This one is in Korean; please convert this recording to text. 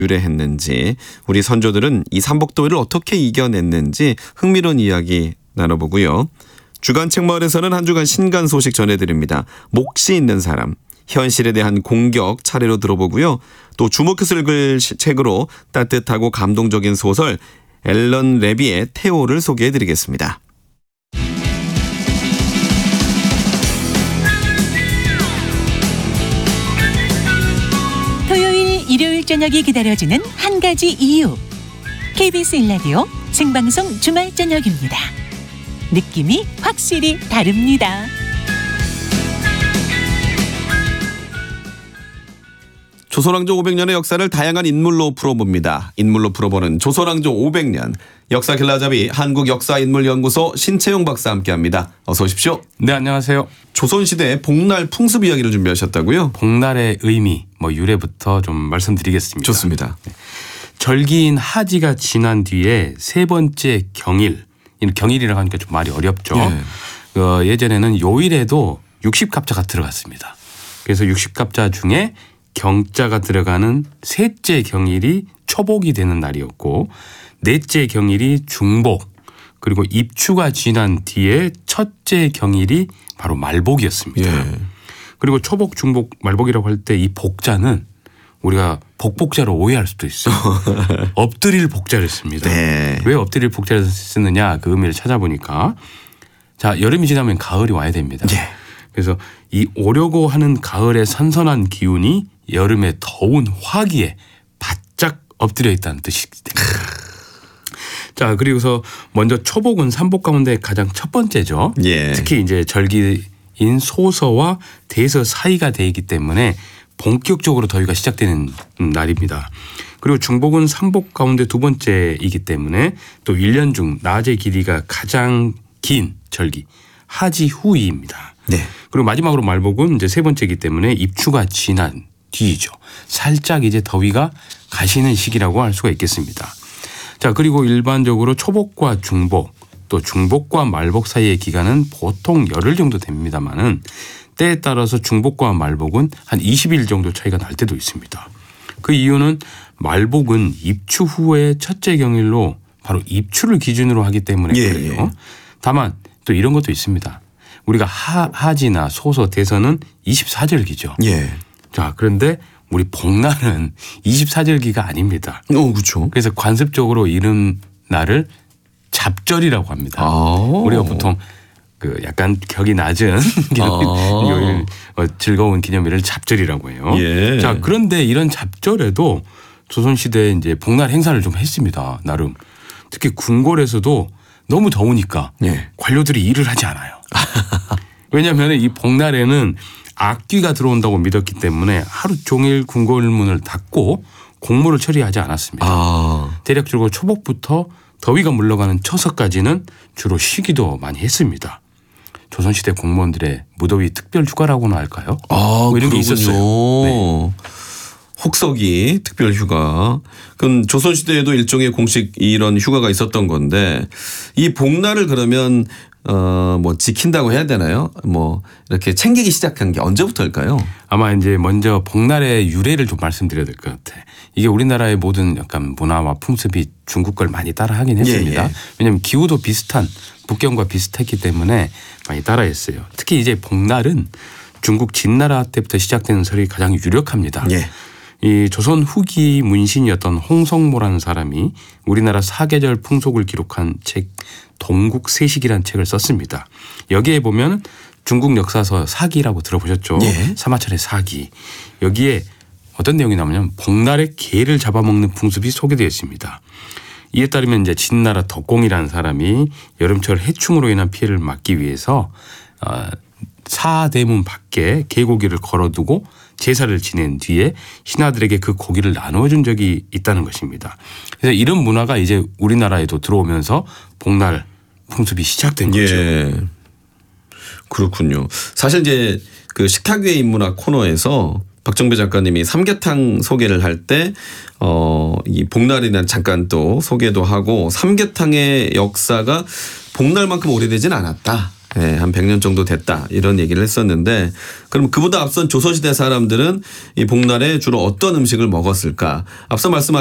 유래했는지, 우리 선조들은 이 삼복더위를 어떻게 이겨냈는지 흥미로운 이야기 나눠보고요. 주간 책마을에서는 한 주간 신간 소식 전해드립니다. 몫이 있는 사람, 현실에 대한 공격 차례로 들어보고요. 또 주목해서 읽을 책으로 따뜻하고 감동적인 소설 앨런 레비의 테오를 소개해드리겠습니다. 토요일, 일요일 저녁이 기다려지는 한 가지 이유. KBS 1라디오 생방송 주말 저녁입니다. 느낌이 확실히 다릅니다. 조선왕조 500년의 역사를 다양한 인물로 풀어봅니다. 인물로 풀어보는 조선왕조 500년. 역사 길라잡이 한국역사인물연구소 신채용 박사 함께합니다. 어서 오십시오. 네, 안녕하세요. 조선시대 복날 풍습 이야기를 준비하셨다고요? 복날의 의미, 유래부터 좀 말씀드리겠습니다. 좋습니다. 절기인 하지가 지난 뒤에 세 번째 경일, 경일이라고 하니까 좀 말이 어렵죠. 예전에는 요일에도 60갑자가 들어갔습니다. 그래서 60갑자 중에 경자가 들어가는 셋째 경일이 초복이 되는 날이었고, 넷째 경일이 중복, 그리고 입추가 지난 뒤에 첫째 경일이 바로 말복이었습니다. 그리고 초복, 중복, 말복이라고 할 때 이 복자는 우리가 복복자로 오해할 수도 있어요. 엎드릴 복자를 씁니다. 왜 엎드릴 복자를 쓰느냐, 그 의미를 찾아보니까, 자, 여름이 지나면 가을이 와야 됩니다. 그래서 이 오려고 하는 가을의 선선한 기운이 여름의 더운 화기에 바짝 엎드려 있다는 뜻이 됩니다. 자, 그리고서 먼저 초복은 삼복 가운데 가장 첫 번째죠. 특히 이제 절기인 소서와 대서 사이가 되기 때문에 본격적으로 더위가 시작되는 날입니다. 그리고 중복은 삼복 가운데 두 번째이기 때문에 또 1년 중 낮의 길이가 가장 긴 절기 하지후이입니다. 그리고 마지막으로 말복은 이제 세 번째이기 때문에 입추가 지난 뒤이죠. 살짝 이제 더위가 가시는 시기라고 할 수가 있겠습니다. 자, 그리고 일반적으로 초복과 중복, 또 중복과 말복 사이의 기간은 보통 열흘 정도 됩니다만은 때에 따라서 중복과 말복은 한 20일 정도 차이가 날 때도 있습니다. 그 이유는 말복은 입추 후에 첫째 경일로 바로 입추를 기준으로 하기 때문에 그래요. 다만 또 이런 것도 있습니다. 우리가 하지나 소서, 대서는 24절기죠. 자, 그런데 우리 복날은 24절기가 아닙니다. 그렇죠. 그래서 관습적으로 이런 날을 잡절이라고 합니다. 우리가 보통 그 약간 격이 낮은 요일, 즐거운 기념일을 잡절이라고 해요. 자, 그런데 이런 잡절에도 조선시대에 이제 복날 행사를 좀 했습니다. 나름. 특히 궁궐에서도 너무 더우니까 관료들이 일을 하지 않아요. 왜냐하면 이 복날에는 악귀가 들어온다고 믿었기 때문에 하루 종일 궁궐문을 닫고 공무를 처리하지 않았습니다. 대략적으로 초복부터 더위가 물러가는 처서까지는 주로 쉬기도 많이 했습니다. 조선시대 공무원들의 무더위 특별 휴가라고나 할까요? 이런 게 있었어요. 혹서기 특별 휴가. 그럼 조선시대에도 일종의 공식 이런 휴가가 있었던 건데, 이 복날을 그러면 지킨다고 해야 되나요? 이렇게 챙기기 시작한 게 언제부터일까요? 아마 이제 먼저 복날의 유래를 좀 말씀드려야 될 것 같아. 이게 우리나라의 모든 약간 문화와 풍습이 중국 걸 많이 따라하긴 했습니다. 왜냐하면 기후도 비슷한, 북경과 비슷했기 때문에 많이 따라했어요. 특히 이제 복날은 중국 진나라 때부터 시작되는 설이 가장 유력합니다. 이 조선 후기 문신이었던 홍성모라는 사람이 우리나라 사계절 풍속을 기록한 책 동국세식이라는 책을 썼습니다. 여기에 보면 중국 역사서 사기라고 들어보셨죠? 사마천의 사기. 여기에 어떤 내용이 나오냐면 복날에 개를 잡아먹는 풍습이 소개되어 있습니다. 이에 따르면 이제 진나라 덕공이라는 사람이 여름철 해충으로 인한 피해를 막기 위해서 사대문 밖에 개고기를 걸어두고 제사를 지낸 뒤에 신하들에게 그 고기를 나누어 준 적이 있다는 것입니다. 그래서 이런 문화가 이제 우리나라에도 들어오면서 복날 풍습이 시작된 거죠. 그렇군요. 사실 이제 그 식탁 위의 인문학 코너에서 박정배 작가님이 삼계탕 소개를 할 때 이 복날에 대한 잠깐 또 소개도 하고, 삼계탕의 역사가 복날만큼 오래되진 않았다, 예, 한 100년 정도 됐다 이런 얘기를 했었는데 그럼 그보다 앞선 조선시대 사람들은 이 복날에 주로 어떤 음식을 먹었을까? 앞서 말씀하신